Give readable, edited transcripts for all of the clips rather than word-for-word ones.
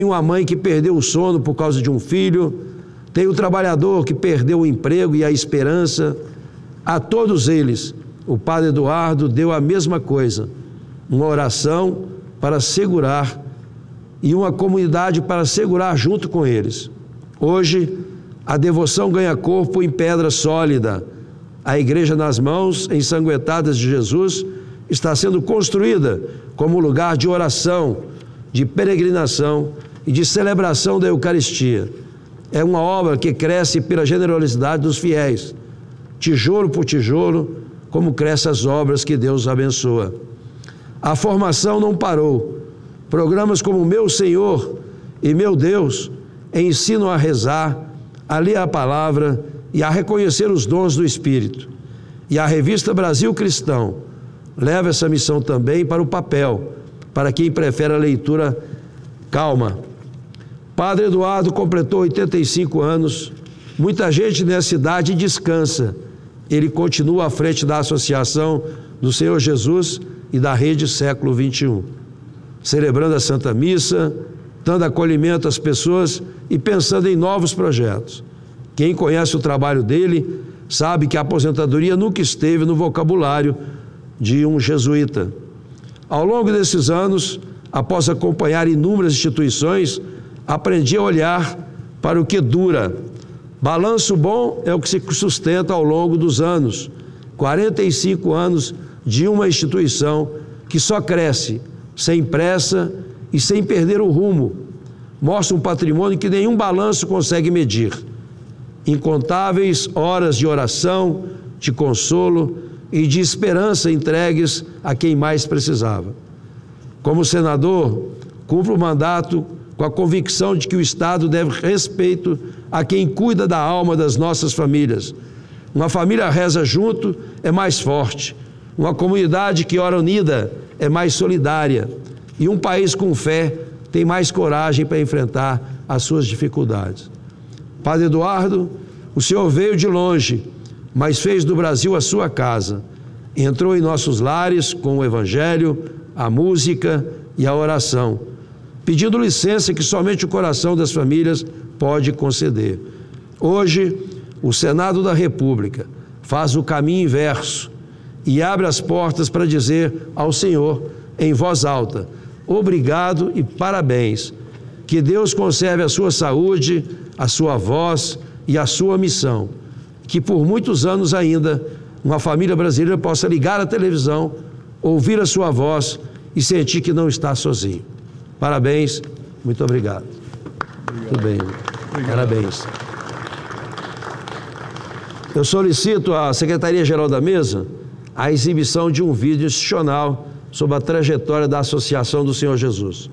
Tem uma mãe que perdeu o sono por causa de um filho, tem o trabalhador que perdeu o emprego e a esperança. A todos eles, o Padre Eduardo deu a mesma coisa, uma oração para segurar e uma comunidade para segurar junto com eles. Hoje, a devoção ganha corpo em pedra sólida. A igreja nas mãos ensanguentadas de Jesus está sendo construída como lugar de oração, de peregrinação e de celebração da Eucaristia. É uma obra que cresce pela generosidade dos fiéis, tijolo por tijolo, como crescem as obras que Deus abençoa. A formação não parou. Programas como Meu Senhor e Meu Deus ensinam a rezar, a ler a palavra e a reconhecer os dons do Espírito. E a revista Brasil Cristão leva essa missão também para o papel, para quem prefere a leitura calma. Padre Eduardo completou 85 anos. Muita gente nessa idade descansa. Ele continua à frente da Associação do Senhor Jesus e da Rede Século XXI, celebrando a Santa Missa, dando acolhimento às pessoas e pensando em novos projetos. Quem conhece o trabalho dele sabe que a aposentadoria nunca esteve no vocabulário de um jesuíta. Ao longo desses anos, após acompanhar inúmeras instituições, aprendi a olhar para o que dura. Balanço bom é o que se sustenta ao longo dos anos. 45 anos de uma instituição que só cresce, sem pressa e sem perder o rumo. Mostra um patrimônio que nenhum balanço consegue medir. Incontáveis horas de oração, de consolo e de esperança entregues a quem mais precisava. Como senador, cumpro o mandato com a convicção de que o Estado deve respeito a quem cuida da alma das nossas famílias. Uma família reza junto é mais forte. Uma comunidade que ora unida é mais solidária. E um país com fé tem mais coragem para enfrentar as suas dificuldades. Padre Eduardo, o senhor veio de longe, mas fez do Brasil a sua casa. Entrou em nossos lares com o Evangelho, a música e a oração, pedindo licença que somente o coração das famílias pode conceder. Hoje, o Senado da República faz o caminho inverso e abre as portas para dizer ao Senhor, em voz alta, obrigado e parabéns. Que Deus conserve a sua saúde, a sua voz e a sua missão. Que por muitos anos ainda, uma família brasileira possa ligar a televisão, ouvir a sua voz e sentir que não está sozinho. Parabéns, muito obrigado. Tudo bem, parabéns. Eu solicito à Secretaria-Geral da Mesa a exibição de um vídeo institucional sobre a trajetória da Associação do Senhor Jesus.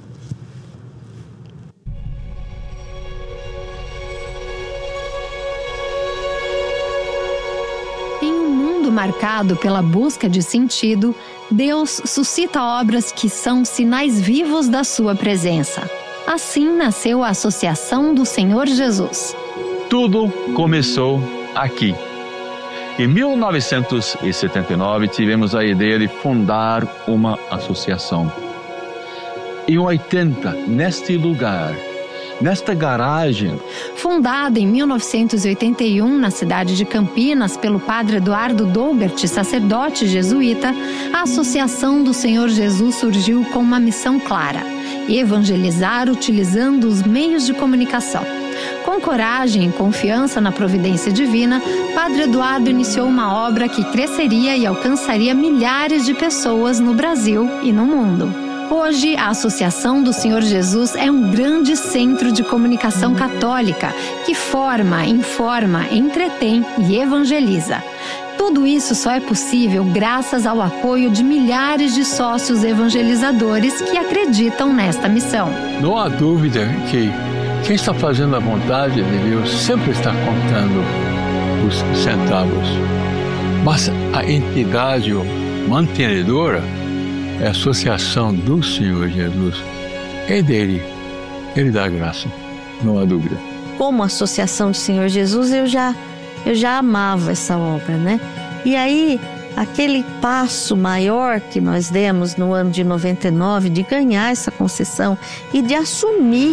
Em um mundo marcado pela busca de sentido, Deus suscita obras que são sinais vivos da sua presença. Assim nasceu a Associação do Senhor Jesus. Tudo começou aqui. Em 1979, tivemos a ideia de fundar uma associação. Em 80, neste lugar, nesta garagem. Fundada em 1981 na cidade de Campinas pelo padre Eduardo Dougert, sacerdote jesuíta, a Associação do Senhor Jesus surgiu com uma missão clara: evangelizar utilizando os meios de comunicação. Com coragem e confiança na providência divina, Padre Eduardo iniciou uma obra que cresceria e alcançaria milhares de pessoas no Brasil e no mundo. Hoje, a Associação do Senhor Jesus é um grande centro de comunicação católica que forma, informa, entretém e evangeliza. Tudo isso só é possível graças ao apoio de milhares de sócios evangelizadores que acreditam nesta missão. Não há dúvida que quem está fazendo a vontade de Deus sempre está contando os centavos. Mas a entidade mantenedora é a Associação do Senhor Jesus. É dele. Ele dá graça, não há dúvida. Como Associação do Senhor Jesus, eu já amava essa obra, né? E aí, aquele passo maior que nós demos no ano de 99, de ganhar essa concessão e de assumir